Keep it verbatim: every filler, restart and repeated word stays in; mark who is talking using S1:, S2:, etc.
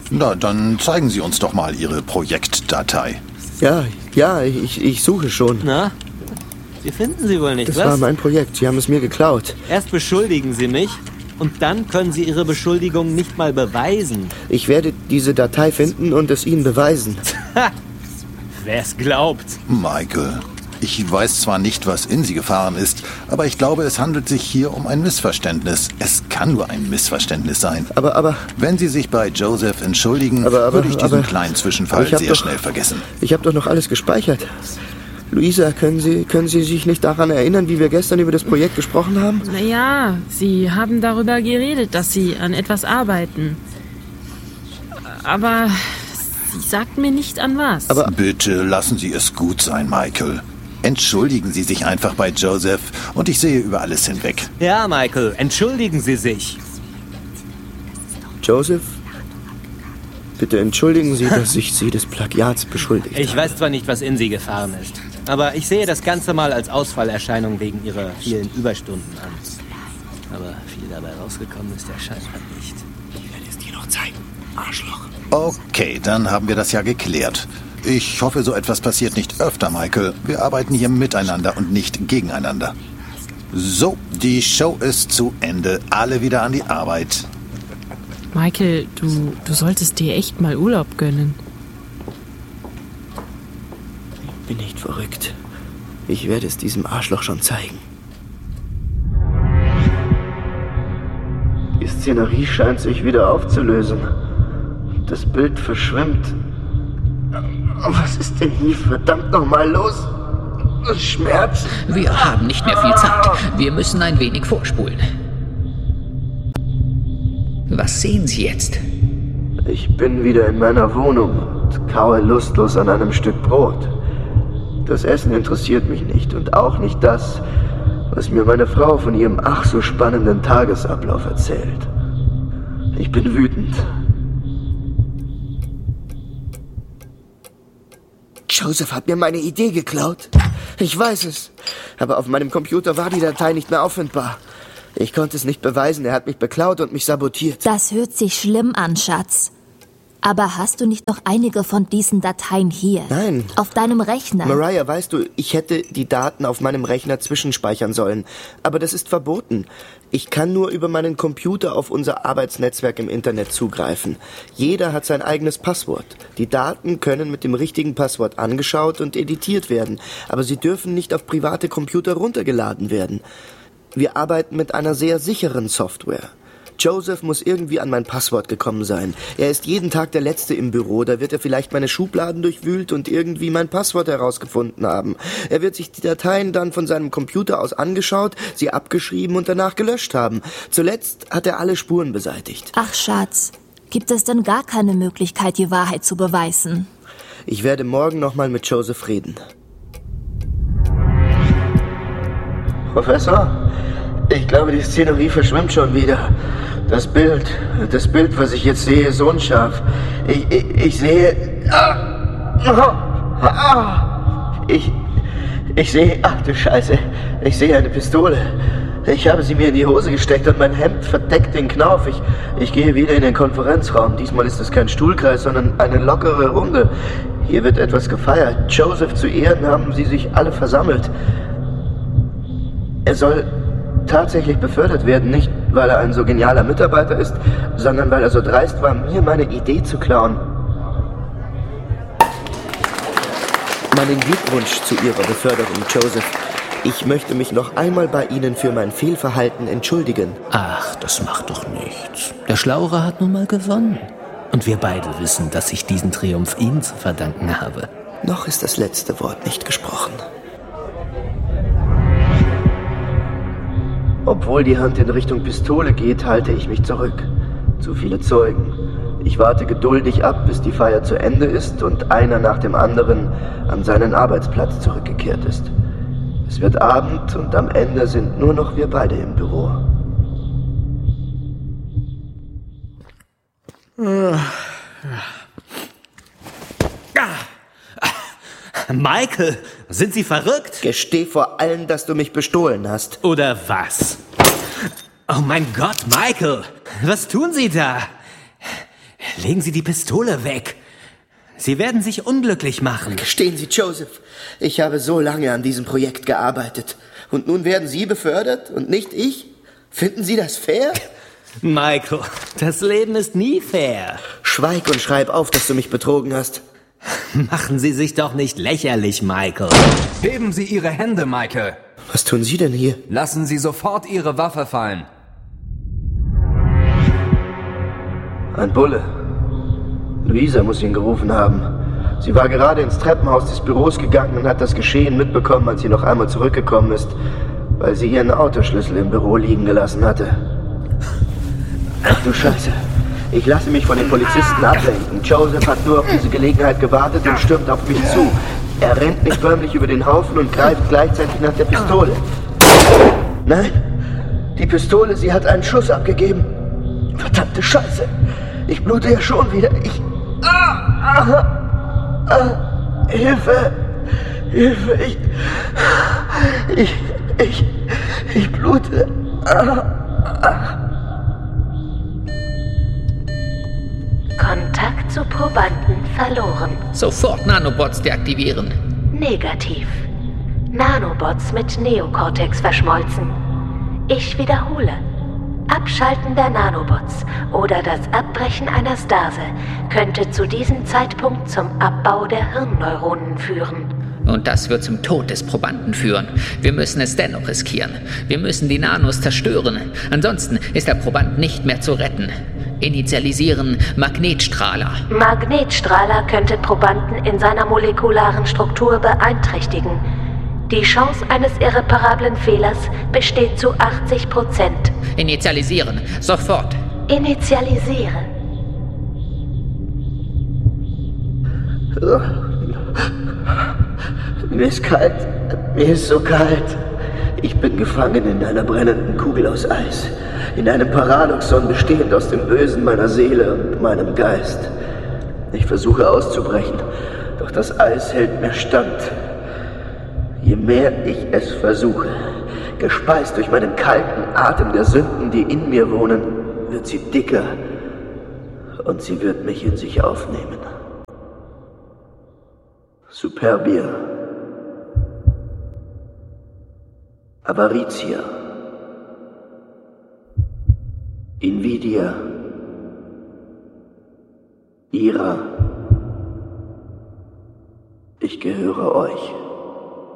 S1: Na, dann zeigen Sie uns doch mal Ihre Projektdatei.
S2: Ja, ja, ich, ich suche schon.
S3: Na? Sie finden sie wohl nicht,
S2: das
S3: was?
S2: Das war mein Projekt, Sie haben es mir geklaut.
S3: Erst beschuldigen Sie mich und dann können Sie Ihre Beschuldigung nicht mal beweisen.
S2: Ich werde diese Datei finden und es Ihnen beweisen.
S3: Wer es glaubt.
S1: Michael, ich weiß zwar nicht, was in Sie gefahren ist, aber ich glaube, es handelt sich hier um ein Missverständnis. Es kann nur ein Missverständnis sein.
S2: Aber, aber...
S1: Wenn Sie sich bei Joseph entschuldigen,
S2: aber, aber,
S1: würde ich diesen
S2: aber,
S1: kleinen Zwischenfall sehr
S2: doch,
S1: schnell vergessen.
S2: Ich habe doch noch alles gespeichert. Luisa, können Sie, können Sie sich nicht daran erinnern, wie wir gestern über das Projekt gesprochen haben?
S4: Naja, Sie haben darüber geredet, dass Sie an etwas arbeiten. Aber Sie sagten mir nicht an was.
S2: Aber
S1: bitte lassen Sie es gut sein, Michael. Entschuldigen Sie sich einfach bei Joseph und ich sehe über alles hinweg.
S3: Ja, Michael, entschuldigen Sie sich.
S2: Joseph, bitte entschuldigen Sie, dass ich Sie des Plagiats beschuldigt habe.
S3: Ich weiß zwar nicht, was in Sie gefahren ist, aber ich sehe das Ganze mal als Ausfallerscheinung wegen Ihrer vielen Überstunden an. Aber viel dabei rausgekommen ist ja scheinbar nicht.
S2: Ich werde es dir noch zeigen, Arschloch.
S1: Okay, dann haben wir das ja geklärt. Ich hoffe, so etwas passiert nicht öfter, Michael. Wir arbeiten hier miteinander und nicht gegeneinander. So, die Show ist zu Ende. Alle wieder an die Arbeit.
S4: Michael, du, du solltest dir echt mal Urlaub gönnen.
S2: Ich bin nicht verrückt. Ich werde es diesem Arschloch schon zeigen. Die Szenerie scheint sich wieder aufzulösen. Das Bild verschwimmt. Was ist denn hier verdammt nochmal los? Schmerz.
S5: Wir haben nicht mehr viel Zeit. Wir müssen ein wenig vorspulen. Was sehen Sie jetzt?
S2: Ich bin wieder in meiner Wohnung und kaue lustlos an einem Stück Brot. Das Essen interessiert mich nicht und auch nicht das, was mir meine Frau von ihrem ach so spannenden Tagesablauf erzählt. Ich bin wütend. Joseph hat mir meine Idee geklaut. Ich weiß es. Aber auf meinem Computer war die Datei nicht mehr auffindbar. Ich konnte es nicht beweisen. Er hat mich beklaut und mich sabotiert.
S6: Das hört sich schlimm an, Schatz. Aber hast du nicht noch einige von diesen Dateien hier?
S2: Nein.
S6: Auf deinem Rechner?
S2: Mariah, weißt du, ich hätte die Daten auf meinem Rechner zwischenspeichern sollen. Aber das ist verboten. Ich kann nur über meinen Computer auf unser Arbeitsnetzwerk im Internet zugreifen. Jeder hat sein eigenes Passwort. Die Daten können mit dem richtigen Passwort angeschaut und editiert werden. Aber sie dürfen nicht auf private Computer runtergeladen werden. Wir arbeiten mit einer sehr sicheren Software. Joseph muss irgendwie an mein Passwort gekommen sein. Er ist jeden Tag der Letzte im Büro. Da wird er vielleicht meine Schubladen durchwühlt und irgendwie mein Passwort herausgefunden haben. Er wird sich die Dateien dann von seinem Computer aus angeschaut, sie abgeschrieben und danach gelöscht haben. Zuletzt hat er alle Spuren beseitigt.
S6: Ach, Schatz, gibt es denn gar keine Möglichkeit, die Wahrheit zu beweisen?
S2: Ich werde morgen nochmal mit Joseph reden. Professor, ich glaube, die Szenerie verschwimmt schon wieder. Das Bild, das Bild, was ich jetzt sehe, ist unscharf. Ich, ich, ich sehe... Ah, ah, ich, ich sehe... Ach du Scheiße, ich sehe eine Pistole. Ich habe sie mir in die Hose gesteckt und mein Hemd verdeckt den Knauf. Ich, ich gehe wieder in den Konferenzraum. Diesmal ist es kein Stuhlkreis, sondern eine lockere Runde. Hier wird etwas gefeiert. Joseph zu Ehren haben sie sich alle versammelt. Er soll tatsächlich befördert werden, nicht weil er ein so genialer Mitarbeiter ist, sondern weil er so dreist war, mir meine Idee zu klauen. Meinen Glückwunsch zu Ihrer Beförderung, Joseph. Ich möchte mich noch einmal bei Ihnen für mein Fehlverhalten entschuldigen.
S5: Ach, das macht doch nichts. Der Schlauere hat nun mal gewonnen. Und wir beide wissen, dass ich diesen Triumph Ihnen zu verdanken habe.
S2: Noch ist das letzte Wort nicht gesprochen. Obwohl die Hand in Richtung Pistole geht, halte ich mich zurück. Zu viele Zeugen. Ich warte geduldig ab, bis die Feier zu Ende ist und einer nach dem anderen an seinen Arbeitsplatz zurückgekehrt ist. Es wird Abend und am Ende sind nur noch wir beide im Büro.
S3: Michael, sind Sie verrückt?
S2: Gesteh vor allen, dass du mich bestohlen hast.
S3: Oder was? Oh mein Gott, Michael, was tun Sie da? Legen Sie die Pistole weg. Sie werden sich unglücklich machen.
S2: Gestehen Sie, Joseph, ich habe so lange an diesem Projekt gearbeitet. Und nun werden Sie befördert und nicht ich? Finden Sie das fair?
S3: Michael, das Leben ist nie fair.
S2: Schweig und schreib auf, dass du mich betrogen hast.
S3: Machen Sie sich doch nicht lächerlich, Michael.
S7: Heben Sie Ihre Hände, Michael.
S2: Was tun Sie denn hier?
S7: Lassen Sie sofort Ihre Waffe fallen.
S2: Ein Bulle. Luisa muss ihn gerufen haben. Sie war gerade ins Treppenhaus des Büros gegangen und hat das Geschehen mitbekommen, als sie noch einmal zurückgekommen ist, weil sie ihren Autoschlüssel im Büro liegen gelassen hatte. Ach du Scheiße. Ich lasse mich von den Polizisten ablenken. Joseph hat nur auf diese Gelegenheit gewartet und stürmt auf mich zu. Er rennt mich förmlich über den Haufen und greift gleichzeitig nach der Pistole. Nein, die Pistole, sie hat einen Schuss abgegeben. Verdammte Scheiße. Ich blute ja schon wieder. Ich... Ah, ah, ah, Hilfe. Hilfe. Ich... Ich... Ich... Ich blute. Ah, ah.
S8: Kontakt zu Probanden verloren.
S9: Sofort Nanobots deaktivieren.
S8: Negativ. Nanobots mit Neokortex verschmolzen. Ich wiederhole. Abschalten der Nanobots oder das Abbrechen einer Stase könnte zu diesem Zeitpunkt zum Abbau der Hirnneuronen führen.
S9: Und das wird zum Tod des Probanden führen. Wir müssen es dennoch riskieren. Wir müssen die Nanos zerstören. Ansonsten ist der Proband nicht mehr zu retten. Initialisieren Magnetstrahler.
S8: Magnetstrahler könnte Probanden in seiner molekularen Struktur beeinträchtigen. Die Chance eines irreparablen Fehlers besteht zu achtzig Prozent.
S9: Initialisieren. Sofort.
S8: Initialisiere.
S2: Mir ist kalt. Mir ist so kalt. Ich bin gefangen in einer brennenden Kugel aus Eis. In einem Paradoxon bestehend aus dem Bösen meiner Seele und meinem Geist. Ich versuche auszubrechen, doch das Eis hält mir stand. Je mehr ich es versuche, gespeist durch meinen kalten Atem der Sünden, die in mir wohnen, wird sie dicker und sie wird mich in sich aufnehmen. Superbia. Avaritia. Invidia. Ira. Ich gehöre euch.